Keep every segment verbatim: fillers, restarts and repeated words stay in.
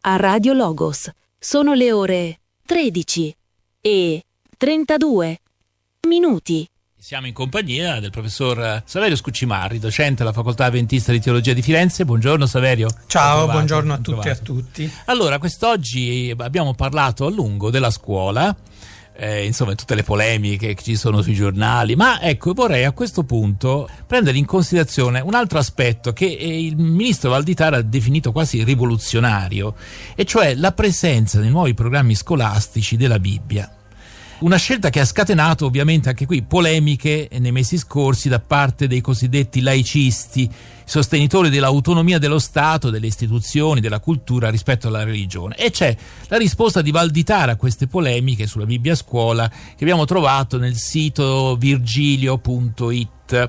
a Radio Logos. Sono le ore tredici e trentadue minuti. Siamo in compagnia del professor Saverio Scuccimarri, docente alla Facoltà Adventista di Teologia di Firenze. Buongiorno Saverio. Ciao, buongiorno a tutti e a tutti. Allora, quest'oggi abbiamo parlato a lungo della scuola, eh, insomma tutte le polemiche che ci sono sui giornali, ma ecco, vorrei a questo punto prendere in considerazione un altro aspetto che il ministro Valditara ha definito quasi rivoluzionario, e cioè la presenza nei nuovi programmi scolastici della Bibbia. Una scelta che ha scatenato ovviamente anche qui polemiche nei mesi scorsi da parte dei cosiddetti laicisti, sostenitori dell'autonomia dello Stato, delle istituzioni, della cultura rispetto alla religione. E c'è la risposta di Valditara a queste polemiche sulla Bibbia a scuola che abbiamo trovato nel sito virgilio punto it.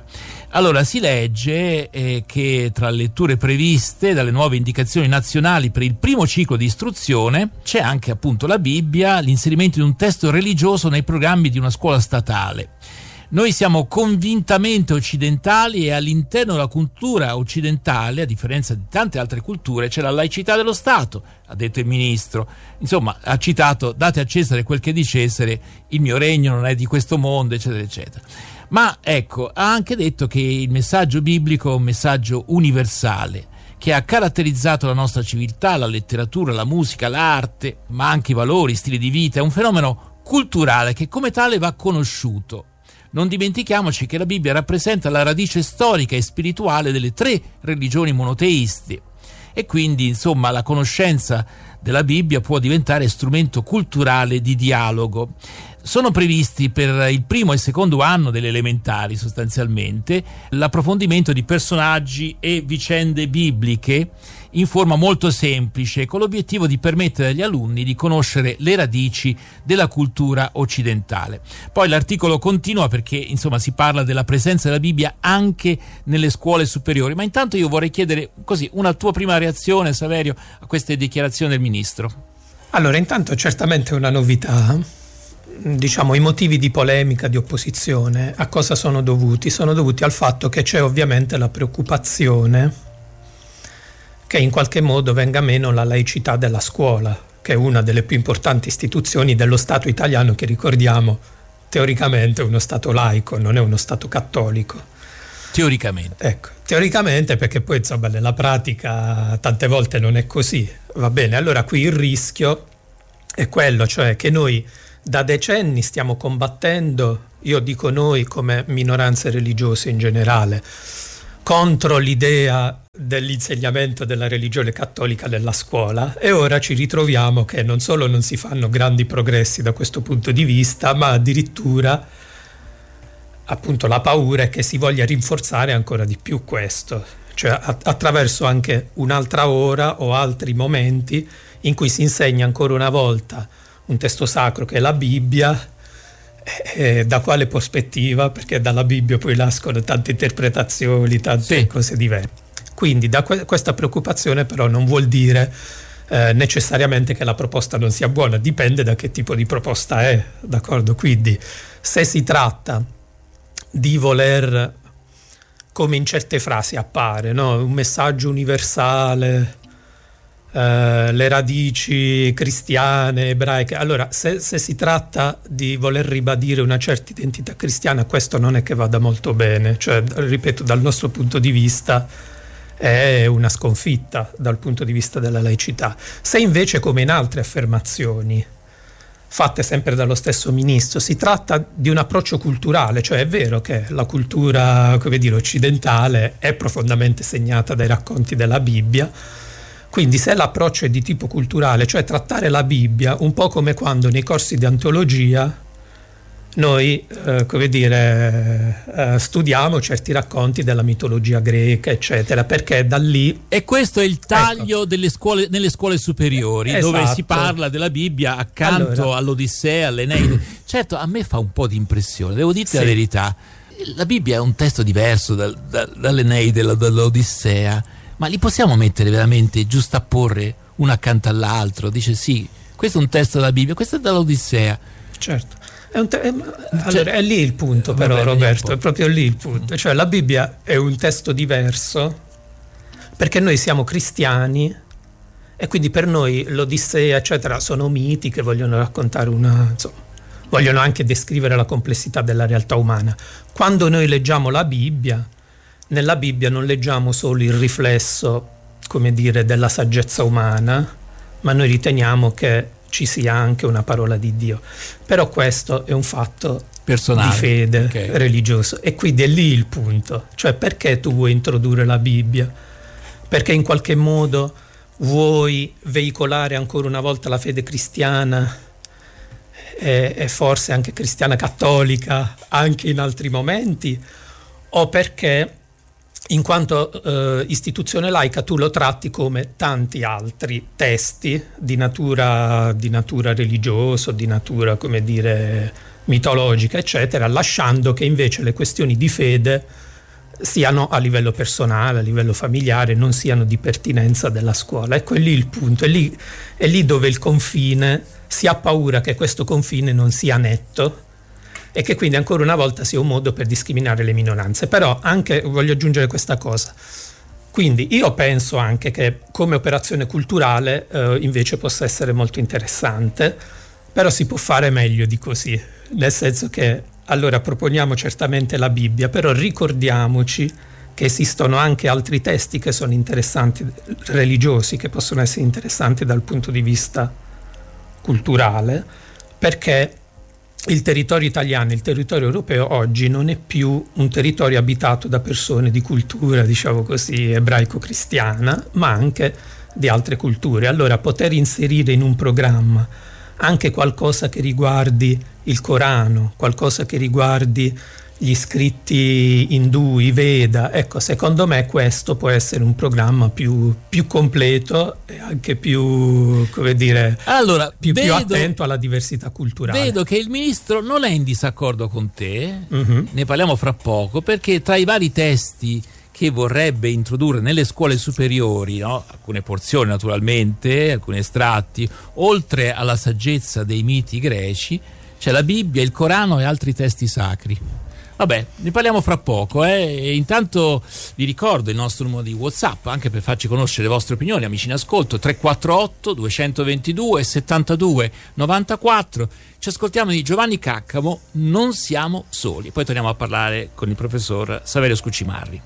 Allora si legge eh, che tra le letture previste dalle nuove indicazioni nazionali per il primo ciclo di istruzione c'è anche appunto la Bibbia, l'inserimento di un testo religioso nei programmi di una scuola statale. Noi siamo convintamente occidentali e all'interno della cultura occidentale, a differenza di tante altre culture, c'è la laicità dello Stato, ha detto il ministro. Insomma, ha citato: date a Cesare quel che è di Cesare, il mio regno non è di questo mondo, eccetera, eccetera. Ma ecco, ha anche detto che il messaggio biblico è un messaggio universale, che ha caratterizzato la nostra civiltà, la letteratura, la musica, l'arte, ma anche i valori, stili di vita. È un fenomeno culturale che come tale va conosciuto. Non dimentichiamoci che la Bibbia rappresenta la radice storica e spirituale delle tre religioni monoteiste, e quindi insomma la conoscenza della Bibbia può diventare strumento culturale di dialogo. Sono previsti per il primo e secondo anno delle elementari sostanzialmente l'approfondimento di personaggi e vicende bibliche in forma molto semplice, con l'obiettivo di permettere agli alunni di conoscere le radici della cultura occidentale. Poi l'articolo continua perché insomma si parla della presenza della Bibbia anche nelle scuole superiori, ma intanto io vorrei chiedere così una tua prima reazione, Saverio, a queste dichiarazioni del ministro. Allora, intanto certamente è una novità. Diciamo, i motivi di polemica, di opposizione, a cosa sono dovuti? Sono dovuti al fatto che c'è ovviamente la preoccupazione che in qualche modo venga meno la laicità della scuola, che è una delle più importanti istituzioni dello Stato italiano, che ricordiamo teoricamente è uno Stato laico, non è uno Stato cattolico. Teoricamente. Ecco, teoricamente, perché poi insomma nella pratica tante volte non è così. Va bene, allora qui il rischio è quello, cioè che noi da decenni stiamo combattendo, io dico noi come minoranze religiose in generale, contro l'idea dell'insegnamento della religione cattolica nella scuola, e ora ci ritroviamo che non solo non si fanno grandi progressi da questo punto di vista, ma addirittura appunto la paura è che si voglia rinforzare ancora di più questo, cioè attraverso anche un'altra ora o altri momenti in cui si insegna ancora una volta un testo sacro che è la Bibbia. Eh, da quale prospettiva? Perché dalla Bibbia poi nascono tante interpretazioni, tante sì. cose diverse. Quindi da que- questa preoccupazione però non vuol dire eh, necessariamente che la proposta non sia buona, dipende da che tipo di proposta è, d'accordo? Quindi se si tratta di voler, come in certe frasi appare, no? Un messaggio universale, Uh, le radici cristiane, ebraiche. Allora, se, se si tratta di voler ribadire una certa identità cristiana, questo non è che vada molto bene. Cioè, ripeto, dal nostro punto di vista è una sconfitta dal punto di vista della laicità. Se invece, come in altre affermazioni fatte sempre dallo stesso ministro, si tratta di un approccio culturale, cioè è vero che la cultura, come dire, occidentale è profondamente segnata dai racconti della Bibbia. Quindi se l'approccio è di tipo culturale, cioè trattare la Bibbia un po' come quando nei corsi di antologia noi, eh, come dire, eh, studiamo certi racconti della mitologia greca, eccetera, perché da lì... E questo è il taglio ecco. delle scuole, nelle scuole superiori, esatto. dove si parla della Bibbia accanto allora. all'Odissea, all'Eneide. Certo, a me fa un po' di impressione, devo dirti sì. la verità. La Bibbia è un testo diverso dal, dal, dall'Eneide, dall'Odissea. Ma li possiamo mettere veramente, giustapporre uno accanto all'altro? Dice sì, questo è un testo della Bibbia, questo è dall'Odissea. Certo, è, un te- è, allora, cioè, è lì il punto però, vabbè, Roberto, è proprio lì il punto. Cioè la Bibbia è un testo diverso perché noi siamo cristiani E quindi per noi l'Odissea, eccetera, sono miti che vogliono raccontare una, insomma, vogliono anche descrivere la complessità della realtà umana. Quando noi leggiamo la Bibbia, nella Bibbia non leggiamo solo il riflesso, come dire, della saggezza umana, ma noi riteniamo che ci sia anche una parola di Dio. Però questo è un fatto personale, di fede, okay, religioso. E quindi è lì il punto. Cioè, perché tu vuoi introdurre la Bibbia? Perché in qualche modo vuoi veicolare ancora una volta la fede cristiana e, e forse anche cristiana cattolica anche in altri momenti, o perché in quanto eh, istituzione laica tu lo tratti come tanti altri testi di natura, di natura religiosa, di natura, come dire, mitologica, eccetera, lasciando che invece le questioni di fede siano a livello personale, a livello familiare, non siano di pertinenza della scuola. Ecco, è lì il punto, è lì, è lì dove il confine, si ha paura che questo confine non sia netto e che quindi ancora una volta sia un modo per discriminare le minoranze. Però anche, voglio aggiungere questa cosa, quindi io penso anche che come operazione culturale eh, invece possa essere molto interessante, però si può fare meglio di così, nel senso che allora proponiamo certamente la Bibbia, però ricordiamoci che esistono anche altri testi che sono interessanti, religiosi, che possono essere interessanti dal punto di vista culturale, perché il territorio italiano, il territorio europeo oggi non è più un territorio abitato da persone di cultura, diciamo così, ebraico-cristiana, ma anche di altre culture. Allora poter inserire in un programma anche qualcosa che riguardi il Corano, qualcosa che riguardi gli scritti indù, i Veda, ecco, secondo me questo può essere un programma più, più completo e anche più, come dire, allora, più, vedo, più attento alla diversità culturale. Vedo che il ministro non è in disaccordo con te, uh-huh. Ne parliamo fra poco, perché tra i vari testi che vorrebbe introdurre nelle scuole superiori, no? Alcune porzioni naturalmente, alcuni estratti, oltre alla saggezza dei miti greci, c'è la Bibbia, il Corano e altri testi sacri. Vabbè, ne parliamo fra poco, eh? E intanto vi ricordo il nostro numero di WhatsApp, anche per farci conoscere le vostre opinioni, amici in ascolto, tre quattro otto due due settantadue novantaquattro. Ci ascoltiamo di Giovanni Caccamo, Non siamo soli. Poi torniamo a parlare con il professor Saverio Scuccimarri.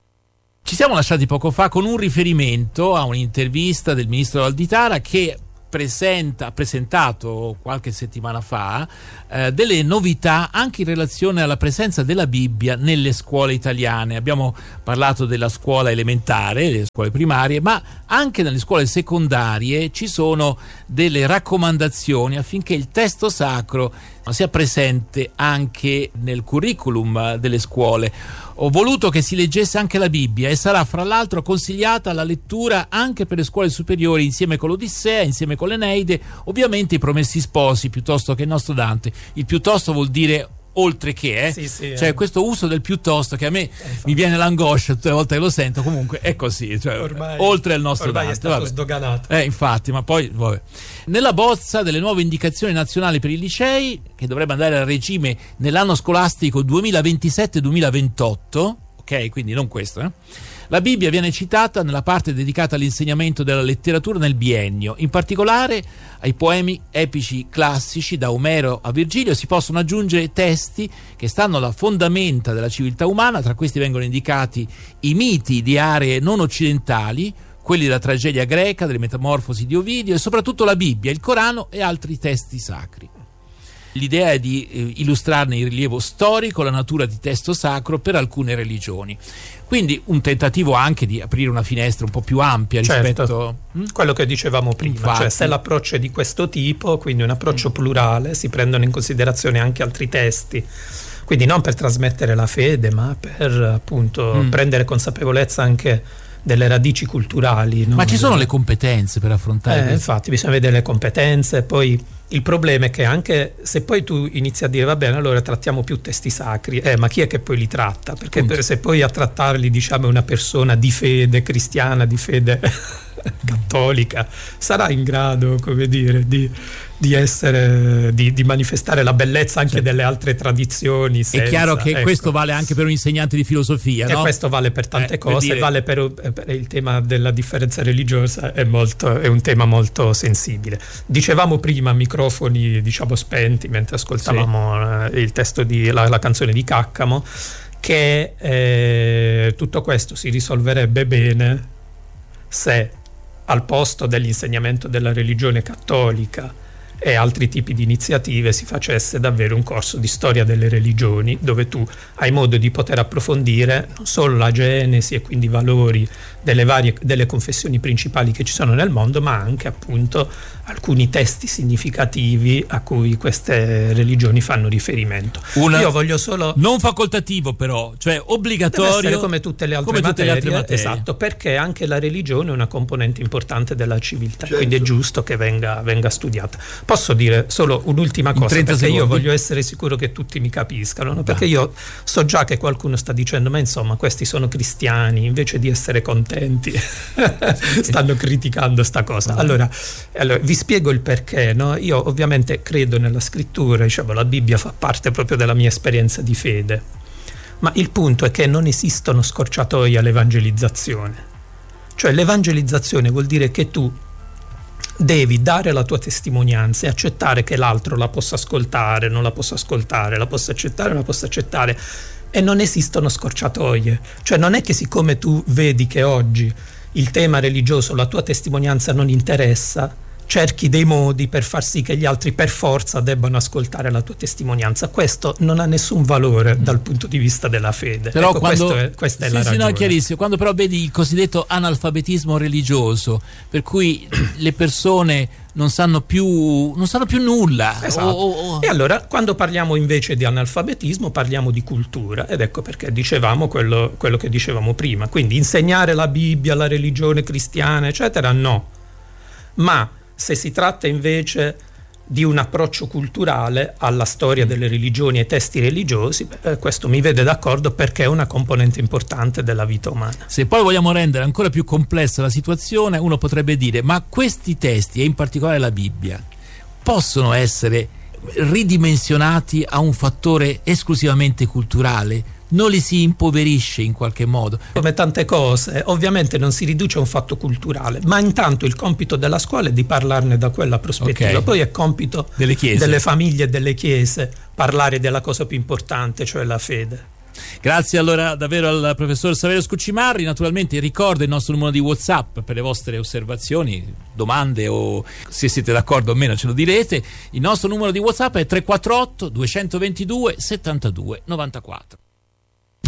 Ci siamo lasciati poco fa con un riferimento a un'intervista del ministro Valditara che presenta, ha presentato qualche settimana fa eh, delle novità anche in relazione alla presenza della Bibbia nelle scuole italiane. Abbiamo parlato della scuola elementare, delle scuole primarie, ma anche nelle scuole secondarie ci sono delle raccomandazioni affinché il testo sacro sia presente anche nel curriculum delle scuole. Ho voluto che si leggesse anche la Bibbia e sarà fra l'altro consigliata la lettura anche per le scuole superiori insieme con l'Odissea, insieme con l'Eneide, ovviamente i Promessi Sposi piuttosto che il nostro Dante. Il piuttosto vuol dire oltre che, eh? Sì, sì, cioè eh. questo uso del piuttosto che a me eh, mi viene l'angoscia tutte le volte che lo sento, comunque è così, cioè, ormai, oltre al nostro ormai Dante, è stato vabbè. sdoganato. Eh, infatti, ma poi vabbè. Nella bozza delle nuove indicazioni nazionali per i licei, che dovrebbe andare a regime nell'anno scolastico duemilaventisette duemilaventotto, ok, quindi non questo, eh? La Bibbia viene citata nella parte dedicata all'insegnamento della letteratura nel biennio, in particolare ai poemi epici classici da Omero a Virgilio si possono aggiungere testi che stanno alla fondamenta della civiltà umana. Tra questi vengono indicati i miti di aree non occidentali, quelli della tragedia greca, delle metamorfosi di Ovidio e soprattutto la Bibbia, il Corano e altri testi sacri. L'idea è di eh, illustrarne il rilievo storico, la natura di testo sacro per alcune religioni. Quindi un tentativo anche di aprire una finestra un po' più ampia rispetto... Certo. Hm? Quello che dicevamo prima, Infatti. Cioè se l'approccio è di questo tipo, quindi un approccio mm. plurale, si prendono in considerazione anche altri testi, quindi non per trasmettere la fede, ma per appunto mm. prendere consapevolezza anche delle radici culturali. No? Ma ci sono le competenze per affrontare eh, infatti bisogna vedere le competenze. Poi il problema è che anche se poi tu inizi a dire va bene, allora trattiamo più testi sacri, eh, ma chi è che poi li tratta? Perché per, se poi a trattarli, diciamo, è una persona di fede cristiana, di fede cattolica, sarà in grado, come dire, di, di essere di, di manifestare la bellezza anche certo. delle altre tradizioni senza, è chiaro che ecco. questo vale anche per un insegnante di filosofia, e no? questo vale per tante eh, cose, per dire... vale per, per il tema della differenza religiosa, è, molto, è un tema molto sensibile. Dicevamo prima microfoni diciamo spenti mentre ascoltavamo sì. il testo di la, la canzone di Caccamo, che eh, tutto questo si risolverebbe bene se al posto dell'insegnamento della religione cattolica e altri tipi di iniziative si facesse davvero un corso di storia delle religioni, dove tu hai modo di poter approfondire non solo la genesi e quindi i valori delle varie delle confessioni principali che ci sono nel mondo, ma anche appunto alcuni testi significativi a cui queste religioni fanno riferimento. Una, Io voglio solo non facoltativo però, cioè obbligatorio, deve essere come tutte le altre, come materie, tutte le altre materie, esatto, perché anche la religione è una componente importante della civiltà, certo. quindi è giusto che venga, venga studiata. Posso dire solo un'ultima cosa, perché secondi. io voglio essere sicuro che tutti mi capiscano, no? Perché io so già che qualcuno sta dicendo ma insomma questi sono cristiani, invece di essere contenti stanno criticando sta cosa. Allora, allora vi spiego il perché, no? Io ovviamente credo nella scrittura, diciamo, la Bibbia fa parte proprio della mia esperienza di fede, ma il punto è che non esistono scorciatoie all'evangelizzazione. Cioè l'evangelizzazione vuol dire che tu devi dare la tua testimonianza e accettare che l'altro la possa ascoltare, non la possa ascoltare, la possa accettare, non la possa accettare, e non esistono scorciatoie. Cioè non è che siccome tu vedi che oggi il tema religioso, la tua testimonianza non interessa, cerchi dei modi per far sì che gli altri per forza debbano ascoltare la tua testimonianza. Questo non ha nessun valore dal punto di vista della fede. Però ecco, quando, è, questa è sì, la sì, ragione. No, è chiarissimo. Quando però vedi il cosiddetto analfabetismo religioso, per cui le persone non sanno più non sanno più nulla. Esatto. O, o... E allora quando parliamo invece di analfabetismo parliamo di cultura, ed ecco perché dicevamo quello, quello che dicevamo prima. Quindi insegnare la Bibbia, la religione cristiana eccetera no, ma se si tratta invece di un approccio culturale alla storia delle religioni e ai testi religiosi, eh, questo mi vede d'accordo, perché è una componente importante della vita umana. Se poi vogliamo rendere ancora più complessa la situazione, uno potrebbe dire: ma questi testi, e in particolare la Bibbia, possono essere ridimensionati a un fattore esclusivamente culturale? Non li si impoverisce in qualche modo? Come tante cose, ovviamente non si riduce a un fatto culturale, ma intanto il compito della scuola è di parlarne da quella prospettiva. Okay. Poi è compito delle chiese, delle famiglie e delle chiese parlare della cosa più importante, cioè la fede. Grazie allora davvero al professor Saverio Scuccimarri. Naturalmente ricordo il nostro numero di WhatsApp per le vostre osservazioni, domande, o se siete d'accordo o meno ce lo direte. Il nostro numero di WhatsApp è tre quattro otto due due due settantadue novantaquattro.